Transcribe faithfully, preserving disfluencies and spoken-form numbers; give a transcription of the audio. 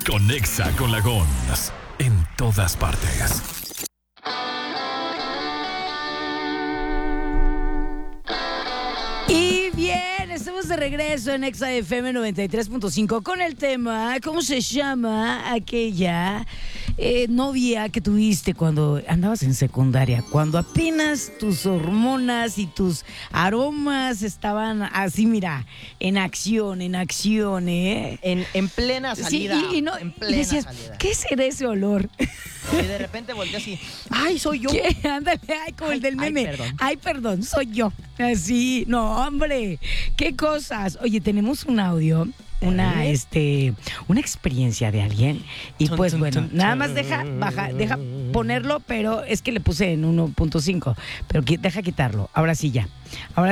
con Exa con la Gons. En todas partes. Y bien, estamos de regreso en Exa F M noventa y tres punto cinco con el tema, ¿cómo se llama aquella eh, novia que tuviste cuando andabas en secundaria? Cuando apenas tus hormonas y tus aromas estaban así, mira, en acción, en acción, ¿eh? En, en plena salida. Sí, y, y no, en y plena decías, salida. ¿qué será ese olor? Y de repente volteé así. ¡Ay, soy yo! ¿Qué? Ándale, ay, como Ay, el del ay, meme. perdón. Ay, perdón, soy yo. Así, no, hombre, qué cosas. Oye, tenemos un audio, una, ¿Eh? este, una experiencia de alguien. Y Tun, pues tun, bueno, tun, nada tun. más deja, baja, deja ponerlo, pero es que le puse en uno punto cinco. Pero qui- deja quitarlo. Ahora sí ya. Ahora